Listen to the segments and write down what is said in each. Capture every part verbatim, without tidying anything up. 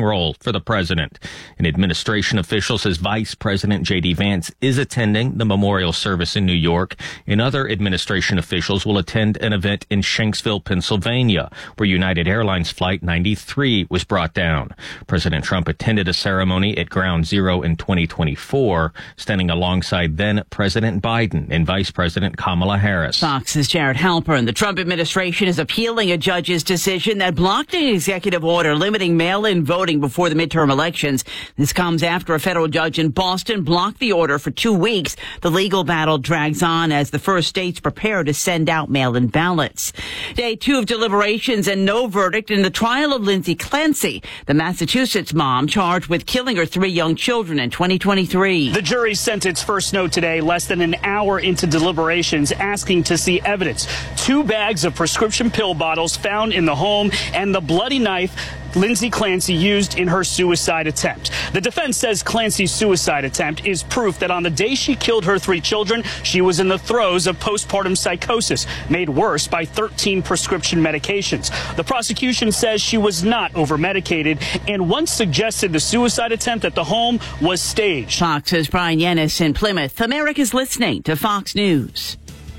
role for the president. An administration official says Vice President J D Vance is attending the memorial service in New York, and other administration officials will attend an event in Shanksville, Pennsylvania, where United Airlines Flight ninety-three was brought down. President Trump attended a ceremony at Ground Zero in twenty twenty-four, standing alongside then President Biden and Vice President Kamala Harris. Fox's Jared Halpern. The Trump administration is appealing a judge's decision that blocked an executive order limiting mail-in voting before the midterm elections. This comes after a federal judge in Boston blocked the order for two weeks. The legal battle drags on as the first states prepare to send out mail-in ballots. Day two of deliberations and no verdict in the trial of Lindsay Clancy, the Massachusetts mom charged with killing her three young children in twenty twenty-three. The jury sent its first note today, less than an hour into deliberations, asking to see evidence. Two bags of prescription pill bottles found in the home and the bloody knife Lindsay Clancy used in her suicide attempt. The defense says Clancy's suicide attempt is proof that on the day she killed her three children, she was in the throes of postpartum psychosis, made worse by thirteen prescription medications. The prosecution says she was not over-medicated and once suggested the suicide attempt at the home was staged. Fox's Brian Yennis in Plymouth. America's listening to Fox News.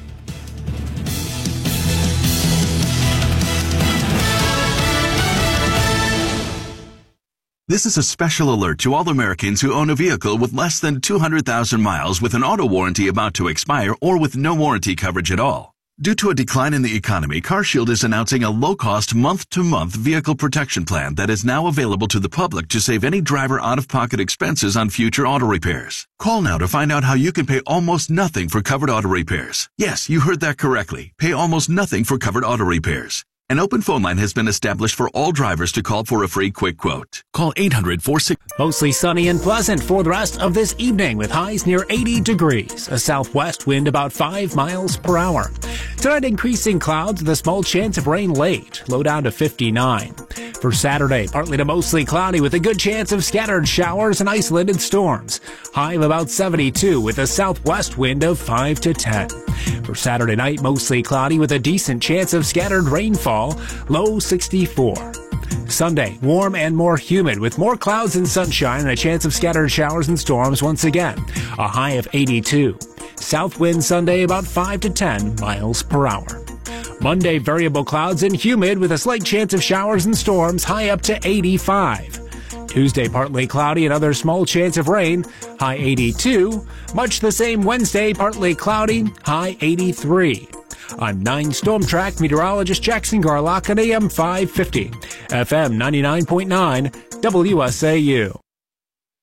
This is a special alert to all Americans who own a vehicle with less than two hundred thousand miles with an auto warranty about to expire or with no warranty coverage at all. Due to a decline in the economy, CarShield is announcing a low-cost month-to-month vehicle protection plan that is now available to the public to save any driver out-of-pocket expenses on future auto repairs. Call now to find out how you can pay almost nothing for covered auto repairs. Yes, you heard that correctly. Pay almost nothing for covered auto repairs. An open phone line has been established for all drivers to call for a free quick quote. Call eight hundred, four six... Mostly sunny and pleasant for the rest of this evening with highs near eighty degrees. A southwest wind about five miles per hour. Tonight, increasing clouds with a small chance of rain late. Low down to fifty-nine. For Saturday, partly to mostly cloudy with a good chance of scattered showers and isolated storms. High of about seventy-two with a southwest wind of five to ten. For Saturday night, mostly cloudy with a decent chance of scattered rainfall. Low sixty-four. Sunday, warm and more humid with more clouds and sunshine and a chance of scattered showers and storms once again. A high of eighty-two. South wind Sunday about five to ten miles per hour. Monday, variable clouds and humid with a slight chance of showers and storms, high up to eighty-five. Tuesday, partly cloudy and other small chance of rain, high eighty-two. Much the same Wednesday, partly cloudy, high eighty-three. I'm nine Storm Track meteorologist Jackson Garlock on A M five fifty, F M ninety-nine point nine, W S A U.